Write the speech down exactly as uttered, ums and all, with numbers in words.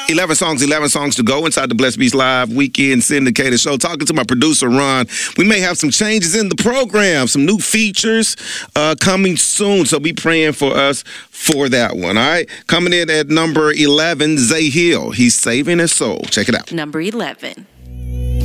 eleven songs, eleven songs to go inside the Blessed Beast Live Weekend Syndicated Show. Talking to my producer, Ron. We may have some changes in the program, some new features uh, coming soon. So be praying for us for that one. All right. Coming in at number eleven, Zay Hill. He's saving his soul. Check it out. Number eleven.